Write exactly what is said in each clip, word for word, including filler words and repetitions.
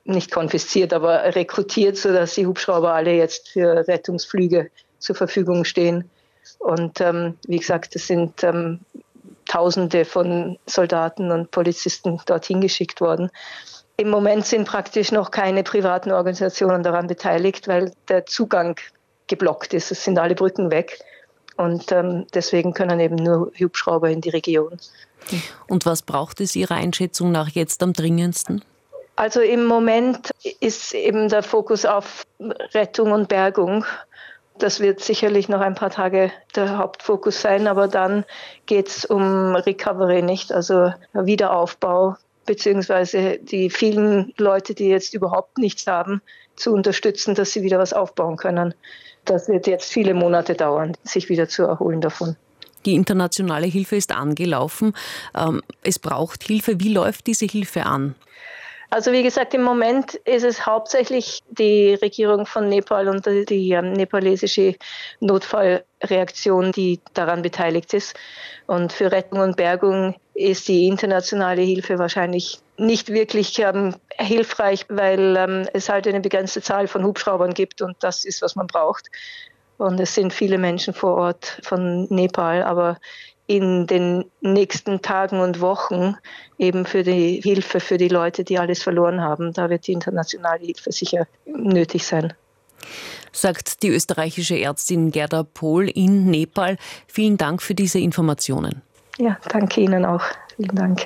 nicht konfisziert, aber rekrutiert, sodass die Hubschrauber alle jetzt für Rettungsflüge zur Verfügung stehen. Und ähm, wie gesagt, es sind ähm, Tausende von Soldaten und Polizisten dorthin geschickt worden. Im Moment sind praktisch noch keine privaten Organisationen daran beteiligt, weil der Zugang geblockt ist. Es sind alle Brücken weg. Und ähm, deswegen können eben nur Hubschrauber in die Region. Und was braucht es Ihrer Einschätzung nach jetzt am dringendsten? Also im Moment ist eben der Fokus auf Rettung und Bergung. Das wird sicherlich noch ein paar Tage der Hauptfokus sein, aber dann geht es um Recovery, nicht? Also Wiederaufbau, beziehungsweise die vielen Leute, die jetzt überhaupt nichts haben, zu unterstützen, dass sie wieder was aufbauen können. Das wird jetzt viele Monate dauern, sich wieder zu erholen davon. Die internationale Hilfe ist angelaufen. Es braucht Hilfe. Wie läuft diese Hilfe an? Also wie gesagt, im Moment ist es hauptsächlich die Regierung von Nepal und die ähm, nepalesische Notfallreaktion, die daran beteiligt ist. Und für Rettung und Bergung ist die internationale Hilfe wahrscheinlich nicht wirklich ähm, hilfreich, weil ähm, es halt eine begrenzte Zahl von Hubschraubern gibt und das ist, was man braucht. Und es sind viele Menschen vor Ort von Nepal, aber in den nächsten Tagen und Wochen eben für die Hilfe für die Leute, die alles verloren haben. Da wird die internationale Hilfe sicher nötig sein. Sagt die österreichische Ärztin Gerda Pohl in Nepal. Vielen Dank für diese Informationen. Ja, danke Ihnen auch. Vielen Dank.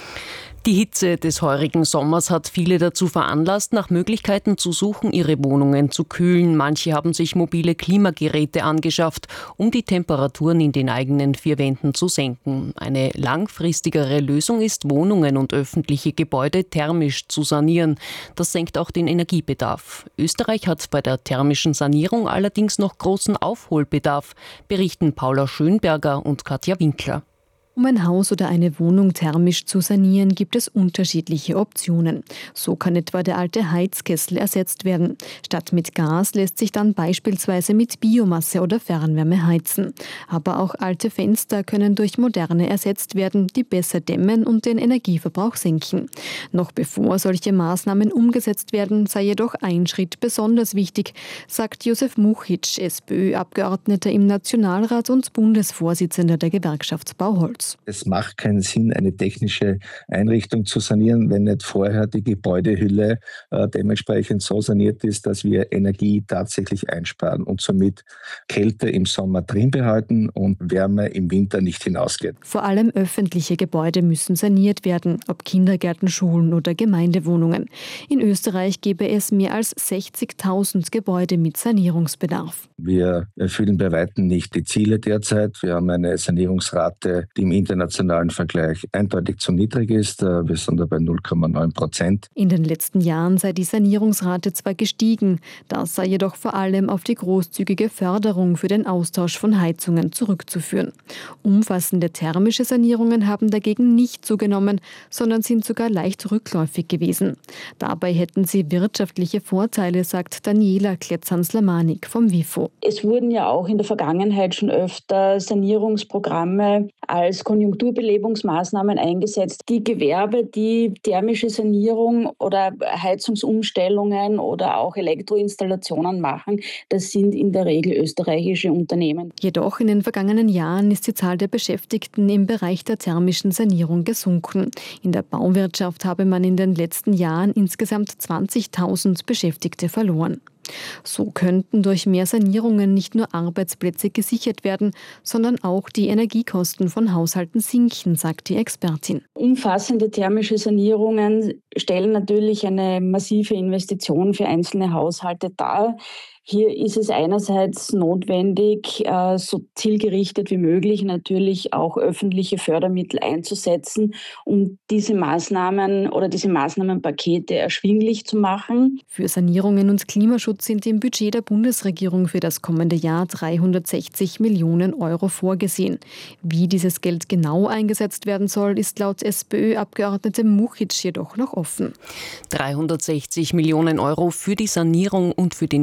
Die Hitze des heurigen Sommers hat viele dazu veranlasst, nach Möglichkeiten zu suchen, ihre Wohnungen zu kühlen. Manche haben sich mobile Klimageräte angeschafft, um die Temperaturen in den eigenen vier Wänden zu senken. Eine langfristigere Lösung ist, Wohnungen und öffentliche Gebäude thermisch zu sanieren. Das senkt auch den Energiebedarf. Österreich hat bei der thermischen Sanierung allerdings noch großen Aufholbedarf, berichten Paula Schönberger und Katja Winkler. Um ein Haus oder eine Wohnung thermisch zu sanieren, gibt es unterschiedliche Optionen. So kann etwa der alte Heizkessel ersetzt werden. Statt mit Gas lässt sich dann beispielsweise mit Biomasse oder Fernwärme heizen. Aber auch alte Fenster können durch moderne ersetzt werden, die besser dämmen und den Energieverbrauch senken. Noch bevor solche Maßnahmen umgesetzt werden, sei jedoch ein Schritt besonders wichtig, sagt Josef Muchitsch, SPÖ-Abgeordneter im Nationalrat und Bundesvorsitzender der Gewerkschaft Bauholz. Es macht keinen Sinn, eine technische Einrichtung zu sanieren, wenn nicht vorher die Gebäudehülle äh, dementsprechend so saniert ist, dass wir Energie tatsächlich einsparen und somit Kälte im Sommer drin behalten und Wärme im Winter nicht hinausgeht. Vor allem öffentliche Gebäude müssen saniert werden, ob Kindergärten, Schulen oder Gemeindewohnungen. In Österreich gäbe es mehr als sechzigtausend Gebäude mit Sanierungsbedarf. Wir erfüllen bei weitem nicht die Ziele derzeit. Wir haben eine Sanierungsrate, die im internationalen Vergleich eindeutig zu niedrig ist. Wir sind da bei null Komma neun Prozent. In den letzten Jahren sei die Sanierungsrate zwar gestiegen, das sei jedoch vor allem auf die großzügige Förderung für den Austausch von Heizungen zurückzuführen. Umfassende thermische Sanierungen haben dagegen nicht zugenommen, sondern sind sogar leicht rückläufig gewesen. Dabei hätten sie wirtschaftliche Vorteile, sagt Daniela Kletzans-Lamanik vom WIFO. Es wurden ja auch in der Vergangenheit schon öfter Sanierungsprogramme als Konjunkturbelebungsmaßnahmen eingesetzt. Die Gewerbe, die thermische Sanierung oder Heizungsumstellungen oder auch Elektroinstallationen machen, das sind in der Regel österreichische Unternehmen. Jedoch in den vergangenen Jahren ist die Zahl der Beschäftigten im Bereich der thermischen Sanierung gesunken. In der Bauwirtschaft habe man in den letzten Jahren insgesamt zwanzigtausend Beschäftigte verloren. So könnten durch mehr Sanierungen nicht nur Arbeitsplätze gesichert werden, sondern auch die Energiekosten von Haushalten sinken, sagt die Expertin. Umfassende thermische Sanierungen stellen natürlich eine massive Investition für einzelne Haushalte dar. Hier ist es einerseits notwendig, so zielgerichtet wie möglich natürlich auch öffentliche Fördermittel einzusetzen, um diese Maßnahmen oder diese Maßnahmenpakete erschwinglich zu machen. Für Sanierungen und Klimaschutz sind im Budget der Bundesregierung für das kommende Jahr dreihundertsechzig Millionen Euro vorgesehen. Wie dieses Geld genau eingesetzt werden soll, ist laut SPÖ-Abgeordnetem Muchitsch jedoch noch offen. dreihundertsechzig Millionen Euro für die Sanierung und für den Klimaschutz.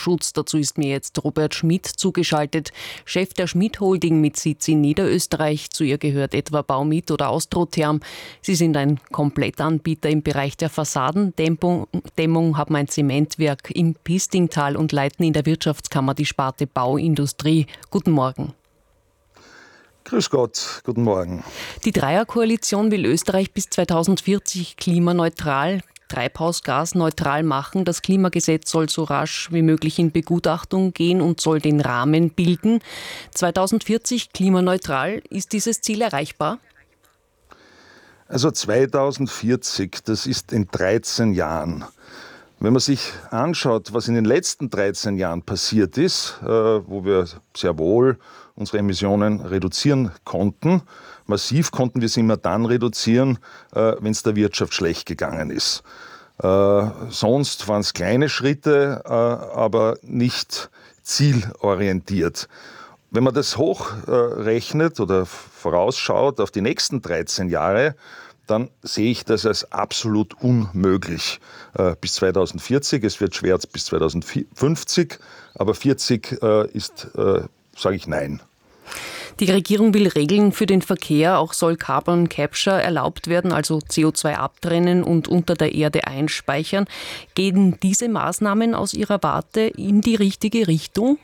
Klimaschutz. Dazu ist mir jetzt Robert Schmidt zugeschaltet, Chef der Schmidt Holding mit Sitz in Niederösterreich. Zu ihr gehört etwa Baumit oder Austrotherm. Sie sind ein Komplettanbieter im Bereich der Fassadendämmung, Dämmung, haben ein Zementwerk im Pistingtal und leiten in der Wirtschaftskammer die Sparte Bauindustrie. Guten Morgen. Grüß Gott, guten Morgen. Die Dreierkoalition will Österreich bis zweitausendvierzig klimaneutral, treibhausgasneutral machen. Das Klimagesetz soll so rasch wie möglich in Begutachtung gehen und soll den Rahmen bilden. zweitausendvierzig klimaneutral, ist dieses Ziel erreichbar? Also zweitausendvierzig, das ist in dreizehn Jahren. Wenn man sich anschaut, was in den letzten dreizehn Jahren passiert ist, äh, wo wir sehr wohl unsere Emissionen reduzieren konnten, massiv konnten wir sie immer dann reduzieren, äh, wenn es der Wirtschaft schlecht gegangen ist. Äh, sonst waren es kleine Schritte, äh, aber nicht zielorientiert. Wenn man das hochrechnet äh, oder vorausschaut auf die nächsten dreizehn Jahre, dann sehe ich das als absolut unmöglich äh, bis zweitausendvierzig. Es wird schwer bis zweitausendfünfzig, aber vierzig äh, ist, äh, sage ich, nein. Die Regierung will Regeln für den Verkehr, auch soll Carbon Capture erlaubt werden, also C O zwei abtrennen und unter der Erde einspeichern. Gehen diese Maßnahmen aus Ihrer Warte in die richtige Richtung?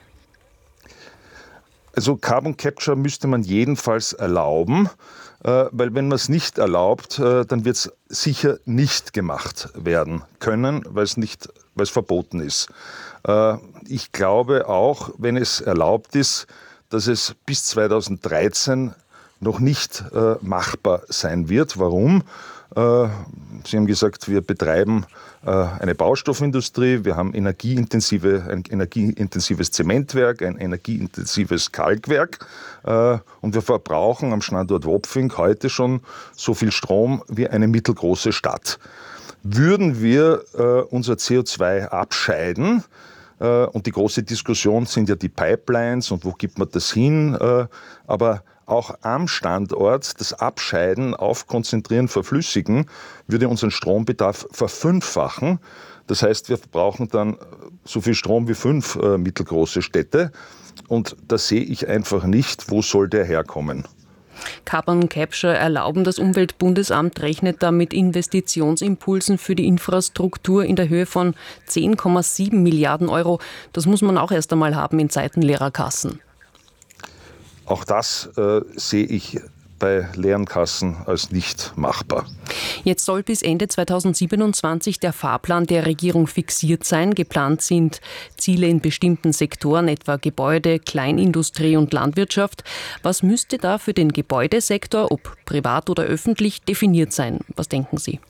Also Carbon Capture müsste man jedenfalls erlauben, äh, weil wenn man es nicht erlaubt, äh, dann wird es sicher nicht gemacht werden können, weil es nicht, weil es verboten ist. Äh, ich glaube auch, wenn es erlaubt ist, dass es bis zweitausenddreizehn noch nicht äh, machbar sein wird. Warum? Äh, Sie haben gesagt, wir betreiben äh, eine Baustoffindustrie, wir haben energieintensive, ein energieintensives Zementwerk, ein energieintensives Kalkwerk äh, und wir verbrauchen am Standort Wopfing heute schon so viel Strom wie eine mittelgroße Stadt. Würden wir äh, unser C O zwei abscheiden, äh, und die große Diskussion sind ja die Pipelines und wo gibt man das hin, äh, aber auch am Standort das Abscheiden, Aufkonzentrieren, Verflüssigen würde unseren Strombedarf verfünffachen. Das heißt, wir brauchen dann so viel Strom wie fünf äh, mittelgroße Städte. Und da sehe ich einfach nicht, wo soll der herkommen. Carbon Capture erlauben. Das Umweltbundesamt rechnet da mit Investitionsimpulsen für die Infrastruktur in der Höhe von zehn Komma sieben Milliarden Euro. Das muss man auch erst einmal haben in Zeiten leerer Kassen. Auch das äh, sehe ich bei leeren Kassen als nicht machbar. Jetzt soll bis Ende zweitausendsiebenundzwanzig der Fahrplan der Regierung fixiert sein. Geplant sind Ziele in bestimmten Sektoren, etwa Gebäude, Kleinindustrie und Landwirtschaft. Was müsste da für den Gebäudesektor, ob privat oder öffentlich, definiert sein? Was denken Sie?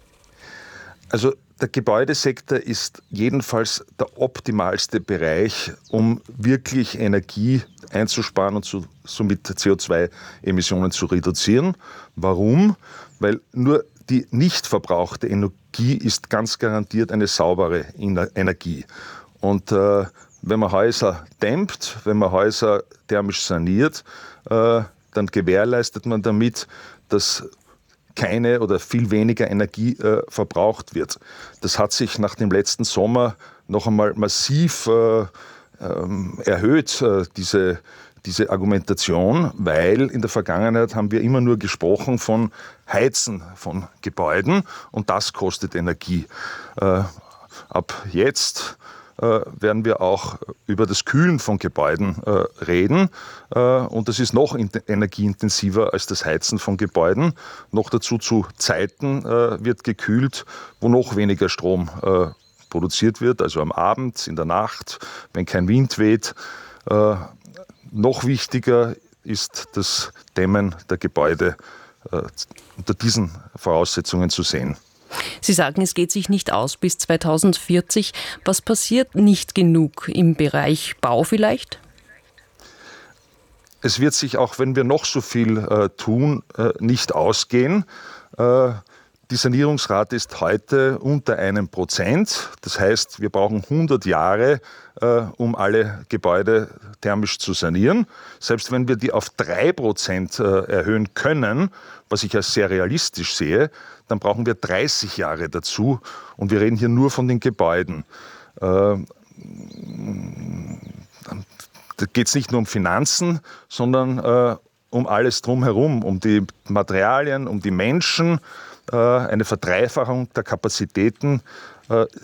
Also der Gebäudesektor ist jedenfalls der optimalste Bereich, um wirklich Energie einzusparen und zu, somit C O zwei Emissionen zu reduzieren. Warum? Weil nur die nicht verbrauchte Energie ist ganz garantiert eine saubere Energie. Und äh, wenn man Häuser dämmt, wenn man Häuser thermisch saniert, äh, dann gewährleistet man damit, dass keine oder viel weniger Energie äh, verbraucht wird. Das hat sich nach dem letzten Sommer noch einmal massiv äh, ähm, erhöht, äh, diese, diese Argumentation, weil in der Vergangenheit haben wir immer nur gesprochen von Heizen von Gebäuden und das kostet Energie. Äh, ab jetzt äh, werden wir auch über das Kühlen von Gebäuden äh, reden. Äh, und das ist noch in- energieintensiver als das Heizen von Gebäuden. Noch dazu zu Zeiten äh, wird gekühlt, wo noch weniger Strom äh, produziert wird, also am Abend, in der Nacht, wenn kein Wind weht. Äh, noch wichtiger ist das Dämmen der Gebäude äh, unter diesen Voraussetzungen zu sehen. Sie sagen, es geht sich nicht aus bis zweitausendvierzig. Was passiert nicht genug im Bereich Bau vielleicht? Es wird sich, auch wenn wir noch so viel äh, tun, äh, nicht ausgehen. Äh, die Sanierungsrate ist heute unter einem Prozent. Das heißt, wir brauchen hundert Jahre, äh, um alle Gebäude thermisch zu sanieren. Selbst wenn wir die auf drei Prozent äh, erhöhen können, was ich als sehr realistisch sehe, dann brauchen wir dreißig Jahre dazu. Und wir reden hier nur von den Gebäuden. Äh, da geht es nicht nur um Finanzen, sondern äh, um alles drumherum, um die Materialien, um die Menschen, äh, eine Verdreifachung der Kapazitäten. Äh,